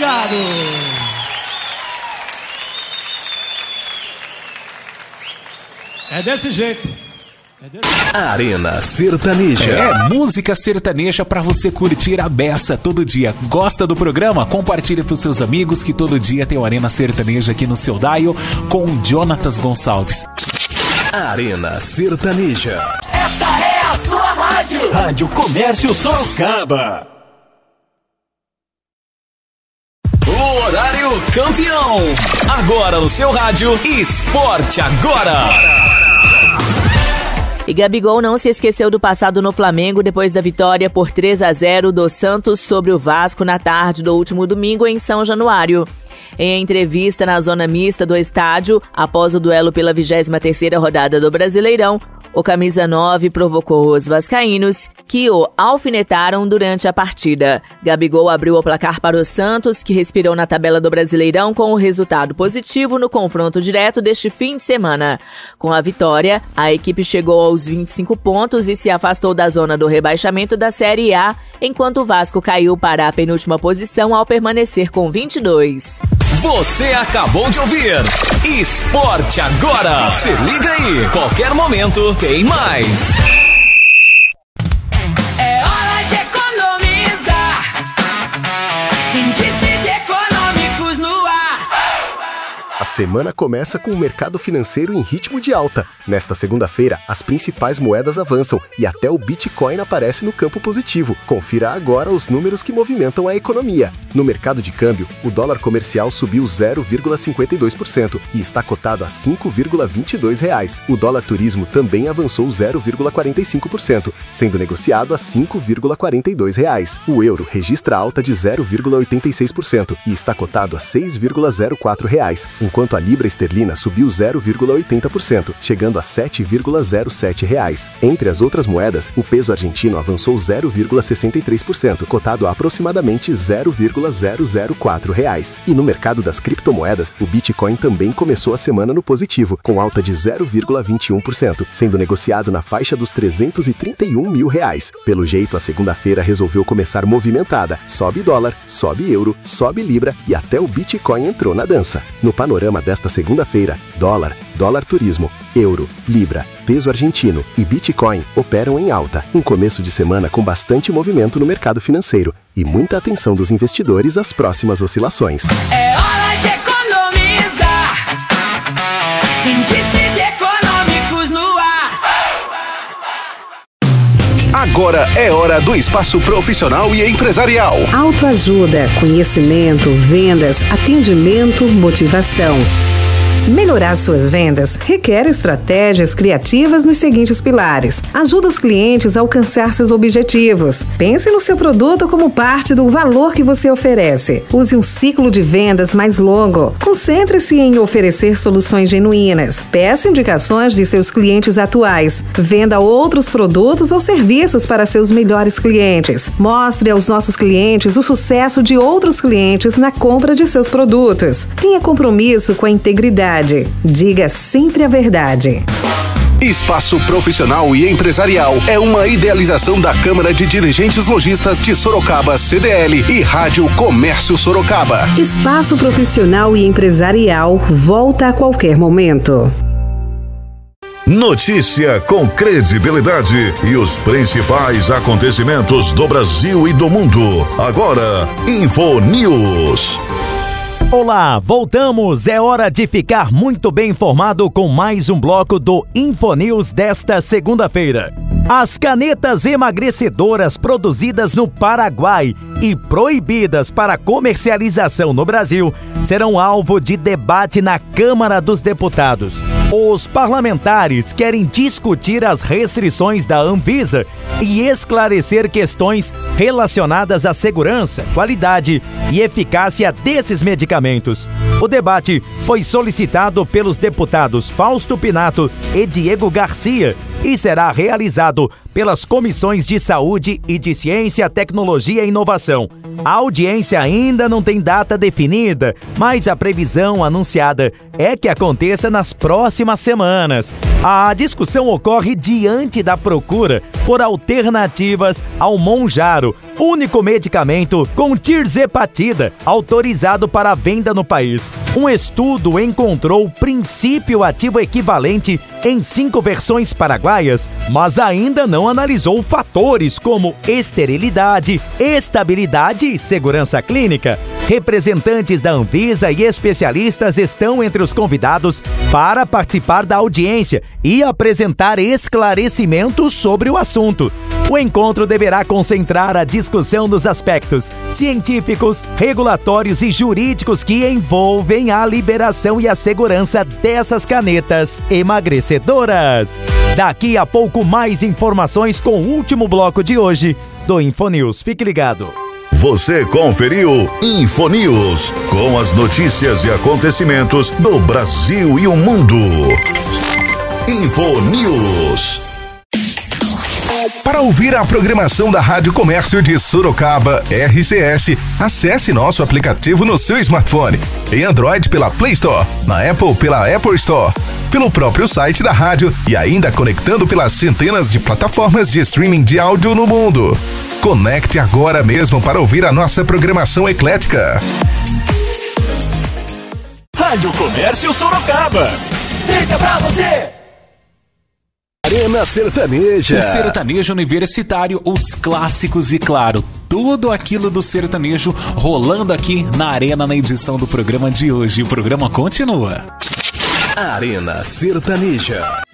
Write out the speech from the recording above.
obrigado. É desse jeito. Arena Sertaneja. É música sertaneja pra você curtir a beça todo dia. Gosta do programa? Compartilhe pros seus amigos que todo dia tem o Arena Sertaneja aqui no seu dial com Jonatas Gonçalves. Arena Sertaneja. Esta é a sua rádio. Rádio Comércio Sorocaba. O horário campeão. Agora no seu rádio, Esporte Agora. E Gabigol não se esqueceu do passado no Flamengo depois da vitória por 3-0 do Santos sobre o Vasco na tarde do último domingo em São Januário. Em entrevista na zona mista do estádio, após o duelo pela 23ª rodada do Brasileirão, o camisa 9 provocou os vascaínos, que o alfinetaram durante a partida. Gabigol abriu o placar para o Santos, que respirou na tabela do Brasileirão com o resultado positivo no confronto direto deste fim de semana. Com a vitória, a equipe chegou aos 25 pontos e se afastou da zona do rebaixamento da Série A, enquanto o Vasco caiu para a penúltima posição ao permanecer com 22. Você acabou de ouvir Esporte Agora. Se liga aí, qualquer momento tem mais. É hora de economizar. Índices econômicos no ar. A semana começa com o mercado financeiro em ritmo de alta. Nesta segunda-feira, as principais moedas avançam e até o Bitcoin aparece no campo positivo. Confira agora os números que movimentam a economia. No mercado de câmbio, o dólar comercial subiu 0,52% e está cotado a R$ 5,22. O dólar turismo também avançou 0,45%, sendo negociado a R$ 5,42. O euro registra alta de 0,86% e está cotado a R$ 6,04, enquanto a libra esterlina subiu 0,80%, chegando a R$ 7,07. Entre as outras moedas, o peso argentino avançou 0,63%, cotado a aproximadamente R$ 0,004. E no mercado das criptomoedas, o Bitcoin também começou a semana no positivo, com alta de 0,21%, sendo negociado na faixa dos R$ 331 mil. Pelo jeito, a segunda-feira resolveu começar movimentada. Sobe dólar, sobe euro, sobe libra e até o Bitcoin entrou na dança. No panorama desta segunda-feira, dólar turismo, euro, libra, peso argentino e Bitcoin operam em alta. Um começo de semana com bastante movimento no mercado financeiro e muita atenção dos investidores às próximas oscilações. É hora de economizar. Índices econômicos no ar. Agora é hora do espaço profissional e empresarial. Autoajuda, conhecimento, vendas, atendimento, motivação. Melhorar suas vendas requer estratégias criativas nos seguintes pilares. Ajuda os clientes a alcançar seus objetivos. Pense no seu produto como parte do valor que você oferece. Use um ciclo de vendas mais longo. Concentre-se em oferecer soluções genuínas. Peça indicações de seus clientes atuais. Venda outros produtos ou serviços para seus melhores clientes. Mostre aos nossos clientes o sucesso de outros clientes na compra de seus produtos. Tenha compromisso com a integridade. Diga sempre a verdade. Espaço Profissional e Empresarial é uma idealização da Câmara de Dirigentes Lojistas de Sorocaba, CDL e Rádio Comércio Sorocaba. Espaço Profissional e Empresarial volta a qualquer momento. Notícia com credibilidade e os principais acontecimentos do Brasil e do mundo. Agora, InfoNews. Olá, voltamos. É hora de ficar muito bem informado com mais um bloco do InfoNews desta segunda-feira. As canetas emagrecedoras produzidas no Paraguai e proibidas para comercialização no Brasil serão alvo de debate na Câmara dos Deputados. Os parlamentares querem discutir as restrições da Anvisa e esclarecer questões relacionadas à segurança, qualidade e eficácia desses medicamentos. O debate foi solicitado pelos deputados Fausto Pinato e Diego Garcia e será realizado pelas comissões de Saúde e de Ciência, Tecnologia e Inovação. A audiência ainda não tem data definida, mas a previsão anunciada é que aconteça nas próximas semanas. A discussão ocorre diante da procura por alternativas ao Mounjaro, único medicamento com tirzepatida autorizado para venda no país. Um estudo encontrou princípio ativo equivalente em 5 versões paraguaias, mas ainda não analisou fatores como esterilidade, estabilidade e segurança clínica. Representantes da Anvisa e especialistas estão entre os convidados para participar da audiência e apresentar esclarecimentos sobre o assunto. O encontro deverá concentrar a discussão dos aspectos científicos, regulatórios e jurídicos que envolvem a liberação e a segurança dessas canetas emagrecedoras. Daqui a pouco, mais informações com o último bloco de hoje do Infonews. Fique ligado. Você conferiu Infonews, com as notícias e acontecimentos do Brasil e o mundo. Infonews. Para ouvir a programação da Rádio Comércio de Sorocaba, RCS, acesse nosso aplicativo no seu smartphone. Em Android pela Play Store, na Apple pela Apple Store, pelo próprio site da rádio e ainda conectando pelas centenas de plataformas de streaming de áudio no mundo. Conecte agora mesmo para ouvir a nossa programação eclética. Rádio Comércio Sorocaba. Fica pra você! Arena Sertaneja. O sertanejo universitário, os clássicos e, claro, tudo aquilo do sertanejo rolando aqui na Arena na edição do programa de hoje. O programa continua. Arena Sertaneja.